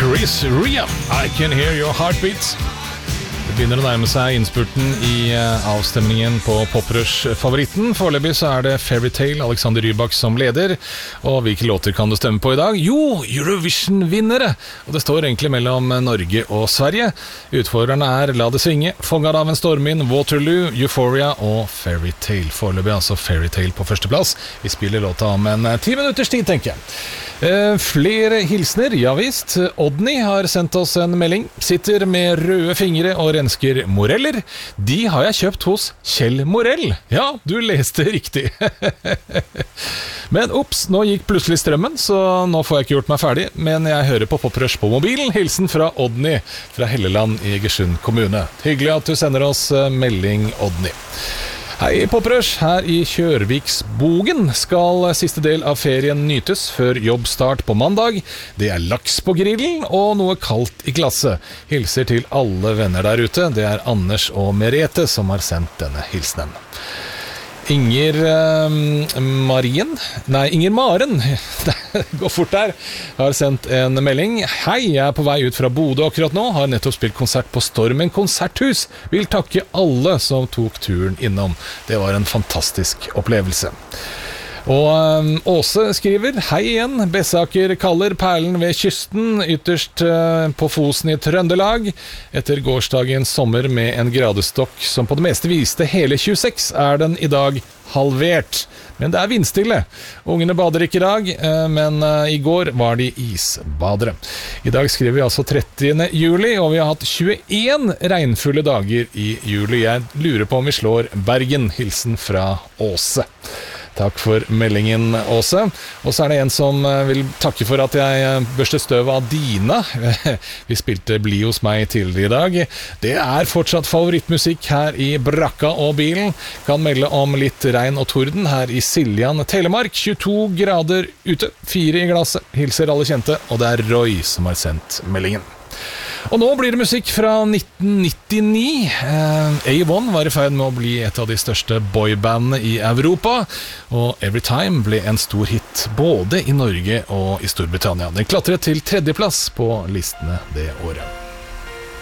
Chris Ria, I can hear your heartbeat. Det begynner å nærme seg innspurten i avstemningen på Poprush-favoritten. Foreløpig så det Fairytale, Alexander Rybak som leder. Og hvilke låter kan du stemme på i dag? Jo, Eurovision-vinnere! Og det står egentlig mellom Norge og Sverige. Utfordrerne La det svinge, Fångat av en stormvind, Waterloo, Euphoria og Fairytale. Foreløpig altså Fairytale på førsteplass. Vi spiller låta om en 10 minutters tid, tenker jeg. Flere hilsner, ja visst. Odny har sendt oss en melding. Sitter med røde fingre og rensker moreller. De har jeg kjøpt hos Kjell Morell. Ja, du leste riktig. Men ups, nå gikk plutselig strømmen, så nå får jeg ikke gjort meg ferdig. Men jeg hører på Poprush på mobilen. Hilsen fra Odny fra Helleland i Egersund kommune. Hyggelig at du sender oss melding, Odny. Hei Poprush, her i Kjørviksbogen skal siste del av ferien nytes før jobbstart på mandag. Det laks på grillen og noe kaldt i glasset. Hilser til alle venner der ute. Det Anders og Merete som har sendt denne hilsenen. Inger Maren, det går fort der, har sendt en melding. Hei, jeg på vei ut fra Bodø akkurat nå, har nettopp spilt konsert på Stormen konserthus. Vil takke alle som tok turen innom. Det var en fantastisk opplevelse. Og Åse skriver, hei igjen, Bessaker kaller perlen ved kysten, ytterst på Fosen i Trøndelag. Etter gårsdagens sommer med en gradestokk som på det meste viste hele 26, den i dag halvert. Men det vindstille. Ungene bader ikke i dag, men i går var de isbadere. I dag skriver vi altså 30. juli, og vi har hatt 21 regnfulle dager i juli. Jeg lurer på om vi slår Bergen. Hilsen fra Åse. Takk for meldingen, Åse. Og så det en som vil takke for at jeg børste støv av Dina. Vi spilte Bli hos meg tidligere i dag. Det fortsatt favorittmusikk her i brakka og bilen. Kan melde om litt regn og torden her i Siljan, Telemark. 22 grader ute, 4 i glasset. Hilser alle kjente, og det Roy som har sendt meldingen. Og nå blir det musikk fra 1999. A1 var i ferd med å bli et av de største boybandene i Europa, og Every Time ble en stor hit både i Norge og i Storbritannia. Den klatret til 3. plass på listene det året.